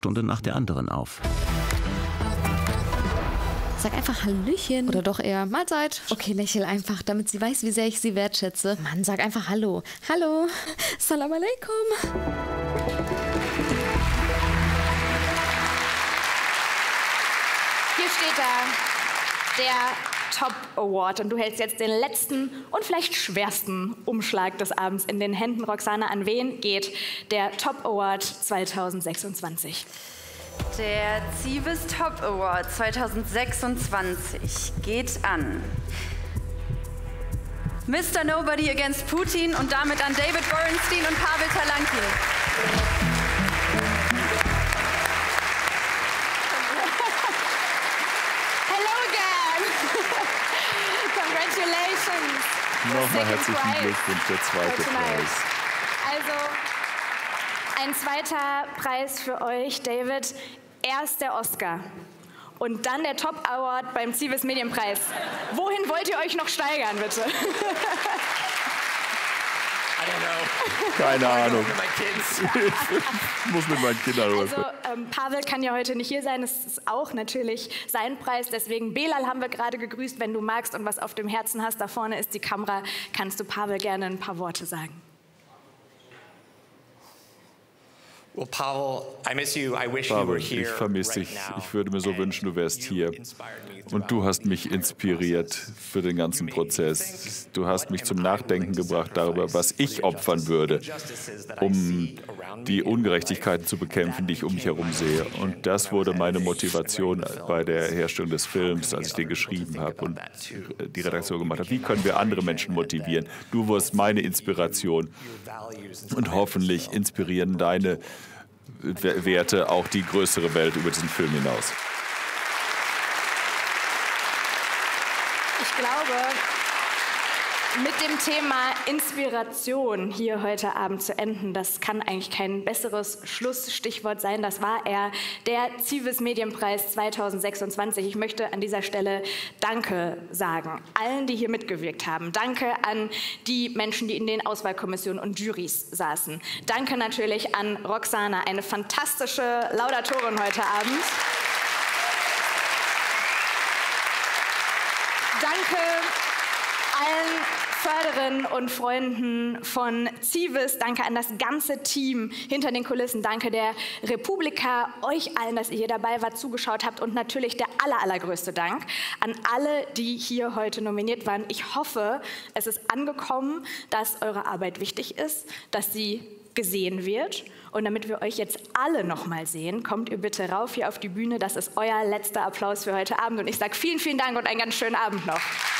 Stunde nach der anderen auf. Sag einfach Hallöchen. Oder doch eher Mahlzeit. Okay, lächel einfach, damit sie weiß, wie sehr ich sie wertschätze. Mann, sag einfach Hallo. Hallo. Salam alaikum. Hier steht da der Top Award und du hältst jetzt den letzten und vielleicht schwersten Umschlag des Abends in den Händen. Roxana, an wen geht der Top Award 2026? Der Zivis Top Award 2026 geht an Mr. Nobody Against Putin und damit an David Borenstein und Pavel Talankin. Hello again! Congratulations! Nochmal herzlichen Glückwunsch, der zweite Preis. Also, ein zweiter Preis für euch, David. Erst der Oscar und dann der Top Award beim Zivis Medienpreis. Wohin wollt ihr euch noch steigern, bitte? Keine Ahnung. Ich muss mit meinen Kindern rüber. Also, Pavel kann ja heute nicht hier sein. Es ist auch natürlich sein Preis. Deswegen, Belal haben wir gerade gegrüßt. Wenn du magst und was auf dem Herzen hast, da vorne ist die Kamera, kannst du Pavel gerne ein paar Worte sagen. Pavel, ich vermisse dich. Ich würde mir so wünschen, du wärst hier. Und du hast mich inspiriert für den ganzen Prozess. Du hast mich zum Nachdenken gebracht darüber, was ich opfern würde, um die Ungerechtigkeiten zu bekämpfen, die ich um mich herum sehe. Und das wurde meine Motivation bei der Herstellung des Films, als ich den geschrieben habe und die Redaktion gemacht habe. Wie können wir andere Menschen motivieren? Du wirst meine Inspiration. Und hoffentlich inspirieren deine Werte auch die größere Welt über diesen Film hinaus. Ich glaube, mit dem Thema Inspiration hier heute Abend zu enden, das kann eigentlich kein besseres Schlussstichwort sein. Das war er, der Zivis Medienpreis 2026. Ich möchte an dieser Stelle Danke sagen, allen, die hier mitgewirkt haben. Danke an die Menschen, die in den Auswahlkommissionen und Jurys saßen. Danke natürlich an Roxana, eine fantastische Laudatorin heute Abend. Danke allen Förderinnen und Freunden von Zivis, danke an das ganze Team hinter den Kulissen, danke der Republika, euch allen, dass ihr hier dabei wart, zugeschaut habt und natürlich der allergrößte Dank an alle, die hier heute nominiert waren. Ich hoffe, es ist angekommen, dass eure Arbeit wichtig ist, dass sie gesehen wird. Und damit wir euch jetzt alle noch mal sehen, kommt ihr bitte rauf hier auf die Bühne. Das ist euer letzter Applaus für heute Abend. Und ich sage vielen Dank und einen ganz schönen Abend noch.